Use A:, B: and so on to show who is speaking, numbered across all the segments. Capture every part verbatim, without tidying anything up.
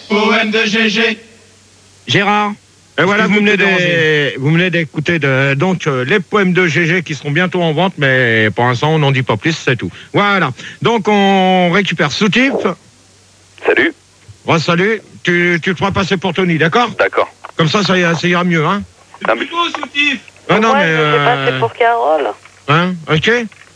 A: Poème de G G.
B: Gérard. Et voilà, vous venez, des, vous venez d'écouter de, donc euh, les poèmes de G G qui seront bientôt en vente, mais pour l'instant on n'en dit pas plus, c'est tout. Voilà. Donc on récupère Soutif.
C: Salut.
B: Bon, salut. Tu, tu te feras passer pour Tony, d'accord?
C: D'accord.
B: Comme ça, ça ira, ça ira mieux, hein?
A: C'est plus beau, Soutif.
B: Ah non,
D: Moi,
B: mais.
D: je vais
B: Euh...
D: passer pour Carole.
B: Hein? Ok.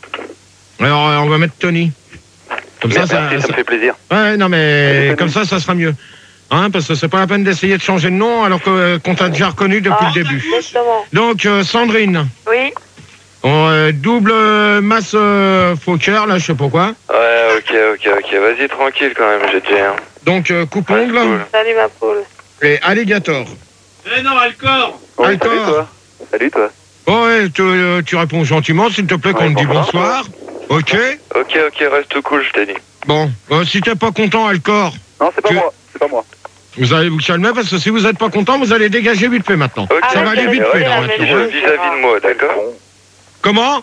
B: Alors euh, on va mettre Tony. Comme ça,
C: Merci,
B: ça,
C: ça,
B: ça...
C: me fait plaisir.
B: Ouais, non, mais
C: Allez,
B: comme ça, ça sera mieux. Hein, parce que c'est pas la peine d'essayer de changer de nom alors que, euh, qu'on t'a déjà reconnu depuis
D: Ah,
B: le début.
D: Justement.
B: Donc, euh, Sandrine,
D: Oui.
B: on, euh, double masse euh, Fokker, là, je sais pas quoi.
C: Ouais, ok, ok, ok. Vas-y, tranquille quand même, j'ai déjà un.
B: Donc, euh, coupe-ongle
C: Ouais, cool.
D: Salut ma poule.
B: et alligator.
A: Eh non, Alcor.
C: Oui,
B: Alcor.
C: salut toi. Salut toi.
B: Bon, ouais, tu, euh, tu réponds gentiment, s'il te plaît, qu'on
C: Ouais,
B: te dit
C: bonsoir.
B: bonsoir. Ok.
C: Ok, ok, reste cool, je t'ai dit.
B: Bon, euh, si t'es pas content, Alcor,
C: Non, c'est pas
B: Tu-
C: moi, c'est pas moi.
B: vous allez vous calmer parce que si vous êtes pas content, vous allez dégager vite fait maintenant.
C: Ok,
B: Ça va aller vite fait, là,
C: Dis
B: maintenant.
C: vis-à-vis de moi, d'accord?
B: Comment?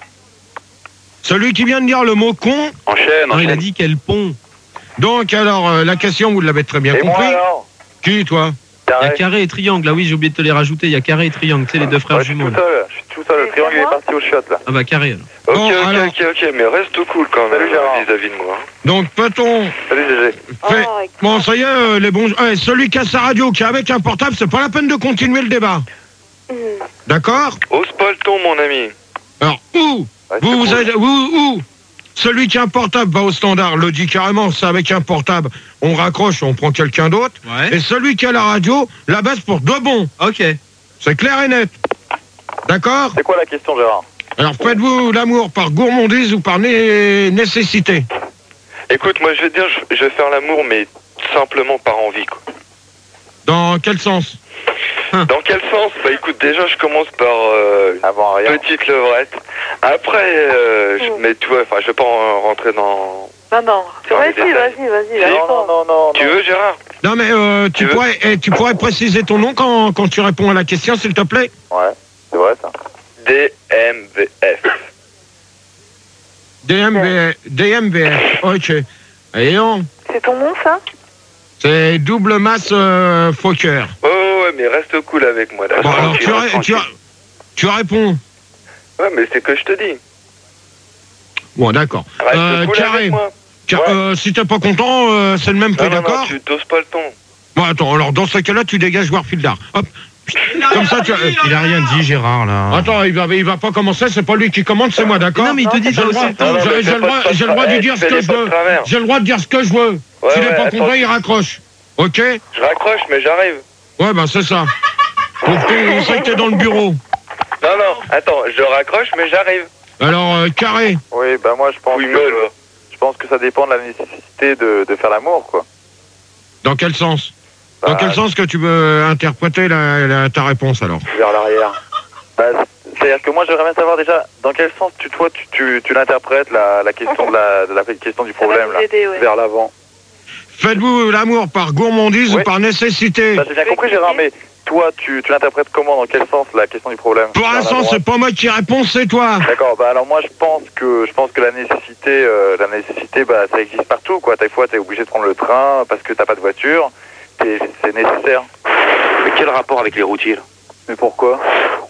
B: Celui qui vient de dire le mot con.
C: Enchaîne,
E: Non, il a
C: enchaîne.
E: dit quel pont.
B: Donc, alors, euh, la question, vous l'avez très bien
C: Et moi
B: compris.
C: alors?
B: Qui, toi?
E: Il y a
C: Carré.
E: carré et triangle. Ah oui, j'ai oublié de te les rajouter. Il y a carré et triangle. Tu sais, les deux frères
C: Ouais, je suis
E: jumeaux.
C: tout
E: là.
C: seul, je suis tout seul, le triangle il est parti au shot là.
E: Ah bah carré. alors.
C: Ok,
B: Bon,
C: ok,
B: alors.
C: ok, ok, mais reste cool quand même,
F: Salut, Gérard.
C: vis-à-vis de moi.
B: Donc, peut-on...
C: Salut G G.
B: fait-
D: Oh, avec-
B: Bon, ça y est, euh, les bons... Eh, celui qui a sa radio, qui est avec un portable, c'est pas la peine de continuer le débat.
D: Hmm.
B: D'accord?
C: Ose pas le ton, mon ami.
B: Alors, où?
C: Ouais,
B: Vous,
C: c'est
B: vous
C: cool.
B: êtes... Où, où? Celui qui a un portable va au standard, le dit carrément, c'est avec un portable, on raccroche, on prend quelqu'un d'autre.
E: Ouais.
B: Et celui qui a la radio, la baisse pour de bon.
E: Ok.
B: C'est clair et net. D'accord?
F: C'est quoi la question, Gérard?
B: Alors, faites-vous l'amour par gourmandise ou par né- nécessité?
C: Écoute, moi je vais te dire, je je vais faire l'amour, mais simplement par envie, quoi.
B: Dans quel sens?
C: Dans quel sens? Bah écoute, déjà je commence par euh,
F: Avant rien.
C: petite levrette. Après, euh, je,
D: Mm.
C: mais tu vois, enfin, je vais pas en rentrer dans...
D: Non, non.
C: Dans les
D: Vas-y,
C: détails.
D: vas-y, vas-y.
C: Si.
F: Non, non, non, non.
C: Tu
F: non.
C: veux, Gérard?
B: Non, mais euh, tu,
C: Tu veux
B: pourrais, eh, tu pourrais préciser ton nom quand, quand tu réponds à la question, s'il te plaît?
F: Ouais, c'est vrai ça.
C: D M V F.
B: D M B, D M B F, ok. Et non,
D: C'est ton nom, ça?
B: c'est double masse euh, Fokker.
C: Oh ouais, mais reste cool avec moi, d'accord?
B: Bon, alors
C: Tranquille,
B: tu,
C: reste
B: ré- tu,
C: tranquille.
B: tu réponds.
C: Ouais, mais c'est que je te dis.
B: Bon, d'accord.
C: Reste
B: Euh,
C: cool
B: carré.
C: avec moi.
B: Car-
C: Ouais.
B: euh, si t'es pas content, euh, c'est le même prix,
C: Non, non, non,
B: d'accord?
C: tu doses pas le ton.
B: Bon, attends, alors dans ce cas-là, tu dégages Warfieldar. Hop. Comme ça, tu...
E: Il a rien dit, Gérard, là.
B: Attends, il va, il va pas commencer, c'est pas lui qui commande, c'est moi, d'accord?
E: Non, mais il te dit
B: J'ai le droit,
E: c'est le
C: Non, non,
B: j'ai-
C: mais
B: j'ai
C: fais
B: le
C: pas
B: droit,
C: de
B: j'ai le droit de
C: travers.
B: dire ce que
C: Fais-les
B: je
C: pas de
B: veux.
C: travers.
B: J'ai le droit de dire ce que je veux.
C: Ouais,
B: S'il est
C: ouais,
B: pas content,
C: attends.
B: il raccroche. Ok?
C: Je raccroche, mais j'arrive.
B: Ouais, bah c'est ça. Pour qu'on sait que t'es dans le bureau.
C: Non, non, attends, je raccroche, mais j'arrive.
B: Alors, euh, carré.
F: Oui, bah moi je pense
C: Oui,
F: que
C: meule, va.
F: je pense que ça dépend de la nécessité de, de faire l'amour, quoi.
B: Dans quel sens?
F: Bah,
B: Dans quel sens que tu veux interpréter la, la- ta réponse, alors?
F: vers l'arrière. Bah, c'est-à-dire que moi j'aimerais bien savoir déjà dans quel sens tu toi tu, tu, tu l'interprètes la, la question de la, de la question du
D: Ça va
F: problème
D: nous
F: là.
D: aider, ouais.
F: Vers l'avant.
B: Faites-vous l'amour par gourmandise
F: Oui.
B: ou par nécessité?
F: Bah, j'ai bien compris Gérard, mais toi tu, tu l'interprètes comment, dans quel sens la question du problème?
B: Pour
F: Vers la
B: l'instant,
F: droite.
B: c'est pas moi qui réponds, c'est toi.
F: D'accord, bah alors moi je pense que je pense que la nécessité euh, la nécessité bah ça existe partout quoi. Des fois t'es obligé de prendre le train parce que t'as pas de voiture, T'es- c'est nécessaire.
C: Mais quel rapport avec les routiers, là?
F: Mais pourquoi?